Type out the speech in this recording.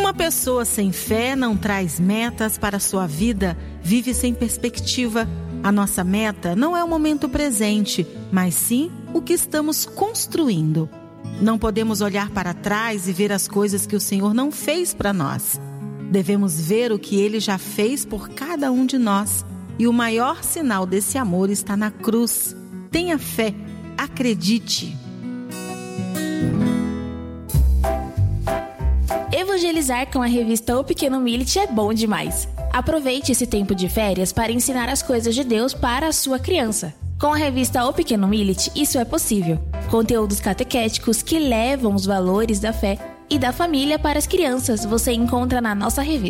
Uma pessoa sem fé não traz metas para a sua vida, vive sem perspectiva. A nossa meta não é o momento presente, mas sim o que estamos construindo. Não podemos olhar para trás e ver as coisas que o Senhor não fez para nós. Devemos ver o que Ele já fez por cada um de nós. E o maior sinal desse amor está na cruz. Tenha fé, acredite. Evangelizar com a revista O Pequeno Millet é bom demais. Aproveite esse tempo de férias para ensinar as coisas de Deus para a sua criança. Com a revista O Pequeno Millet, isso é possível. Conteúdos catequéticos que levam os valores da fé e da família para as crianças você encontra na nossa revista.